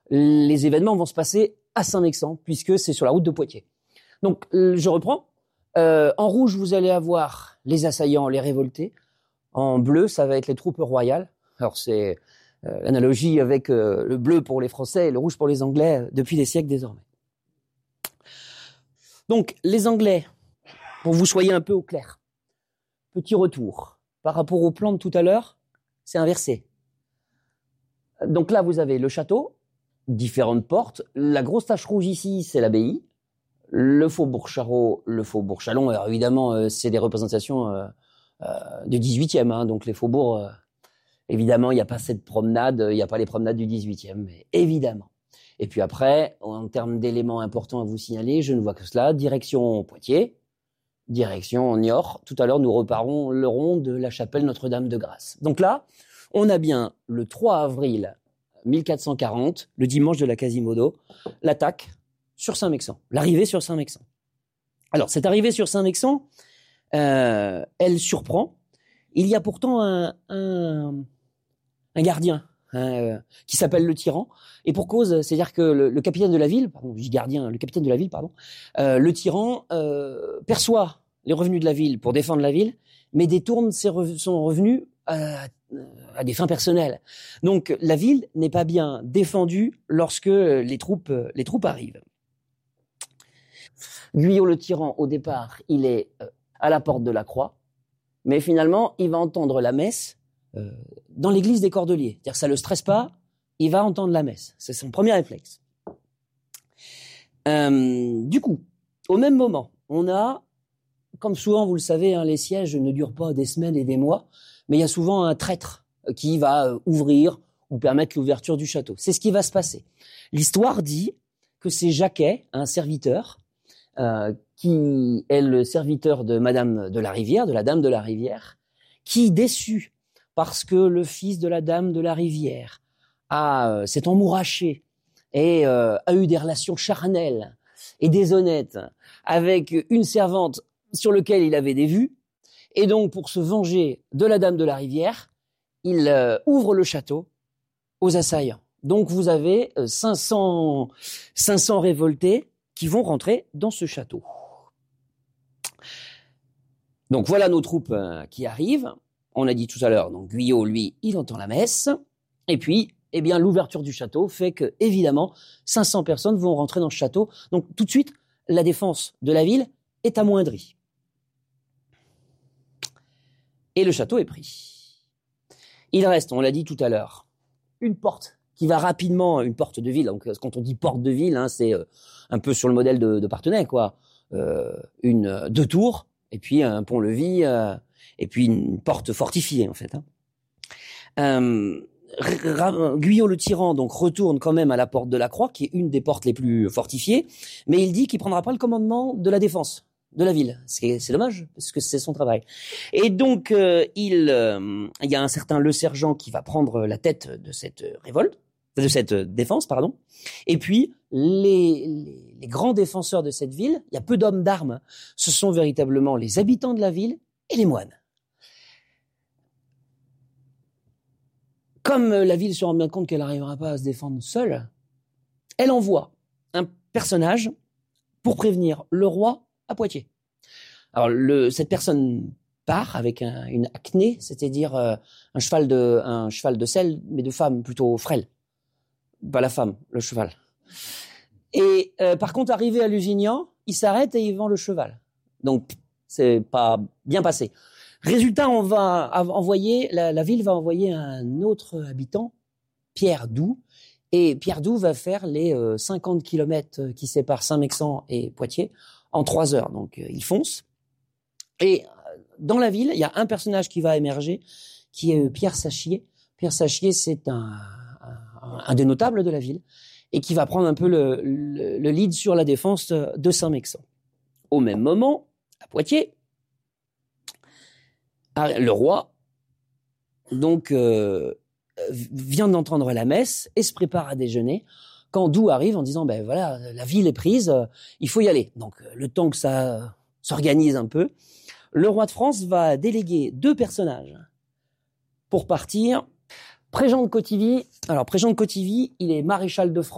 les événements vont se passer à Saint-Mexant, puisque c'est sur la route de Poitiers. Donc, je reprends. En rouge, vous allez avoir les assaillants, les révoltés. En bleu, ça va être les troupes royales. Alors, c'est l'analogie avec le bleu pour les Français et le rouge pour les Anglais depuis des siècles désormais. Donc, les Anglais, pour que vous soyez un peu au clair, petit retour. Par rapport au plan de tout à l'heure, c'est inversé. Donc là, vous avez le château, différentes portes. La grosse tache rouge ici, c'est l'abbaye. Le faubourg Charot, le faubourg Chalon. Alors évidemment, c'est des représentations du 18e. Hein, donc les faubourgs, évidemment, il n'y a pas cette promenade, il n'y a pas les promenades du 18e, mais évidemment. Et puis après, en termes d'éléments importants à vous signaler, je ne vois que cela. Direction Poitiers, direction Niort. Tout à l'heure, nous reparlerons de la chapelle Notre-Dame-de-Grâce. Donc là, on a bien le 3 avril 1440, le dimanche de la Quasimodo, l'attaque sur Saint-Mexant, l'arrivée sur Saint-Mexant. Alors, cette arrivée sur Saint-Mexant, elle surprend. Il y a pourtant un gardien qui s'appelle le tyran, et pour cause, c'est-à-dire que le capitaine de la ville, pardon, je dis gardien, le capitaine de la ville, pardon, le tyran perçoit les revenus de la ville pour défendre la ville, mais détourne son revenu à des fins personnelles. Donc la ville n'est pas bien défendue lorsque les troupes arrivent. Guyot le tyran, au départ, il est à la porte de la Croix, mais finalement, il va entendre la messe dans l'église des Cordeliers. C'est-à-dire que ça ne le stresse pas, il va entendre la messe. C'est son premier réflexe. Du coup, au même moment, on a, comme souvent, vous le savez, hein, les sièges ne durent pas des semaines et des mois, mais il y a souvent un traître qui va ouvrir ou permettre l'ouverture du château. C'est ce qui va se passer. L'histoire dit que c'est Jacquet, un serviteur, qui est le serviteur de Madame de la Rivière, de la Dame de la Rivière, qui, déçu parce que le fils de la Dame de la Rivière s'est emmouraché et a eu des relations charnelles et déshonnêtes avec une servante sur laquelle il avait des vues, et donc pour se venger de la Dame de la Rivière, il ouvre le château aux assaillants. Donc vous avez 500 révoltés qui vont rentrer dans ce château. Donc voilà nos troupes qui arrivent. On a dit tout à l'heure, donc Guyot, lui, il entend la messe. Et puis, eh bien, l'ouverture du château fait que, évidemment, 500 personnes vont rentrer dans le château. Donc tout de suite, la défense de la ville est amoindrie. Et le château est pris. Il reste, on l'a dit tout à l'heure, une porte qui va rapidement, une porte de ville. Donc quand on dit porte de ville, hein, c'est un peu sur le modèle de Parthenay, quoi. Deux tours, et puis un pont-levis, et puis une porte fortifiée, en fait. Guyot le tyran donc retourne quand même à la porte de la Croix, qui est une des portes les plus fortifiées, mais il dit qu'il prendra pas le commandement de la défense de la ville. C'est dommage, parce que c'est son travail. Et donc, il y a un certain Le Sergent qui va prendre la tête de cette révolte, de cette défense, pardon. Et puis, les grands défenseurs de cette ville, il y a peu d'hommes d'armes, ce sont véritablement les habitants de la ville et les moines. Comme la ville se rend bien compte qu'elle n'arrivera pas à se défendre seule, elle envoie un personnage pour prévenir le roi à Poitiers. Alors cette personne part avec une acné, c'est-à-dire un cheval de selle, mais de femme plutôt frêle. Pas la femme, le cheval. Et par contre, arrivé à Lusignan, il s'arrête et il vend le cheval. Donc, c'est pas bien passé. Résultat, on va envoyer, la ville va envoyer un autre habitant, Pierre Doux, et Pierre Doux va faire les 50 kilomètres qui séparent Saint-Mexant et Poitiers en 3 heures. Donc, il fonce. Et dans la ville, il y a un personnage qui va émerger, qui est Pierre Sachier. Pierre Sachier, c'est un des notables de la ville, et qui va prendre un peu le lead sur la défense de Saint-Mexant. Au même moment, à Poitiers, le roi donc vient d'entendre la messe et se prépare à déjeuner quand Doux arrive en disant ben voilà, la ville est prise, il faut y aller. Donc le temps que ça s'organise un peu, le roi de France va déléguer 2 personnages pour partir. Préjean de Cotivy. Alors Préjean de Cotivy, il est maréchal de France.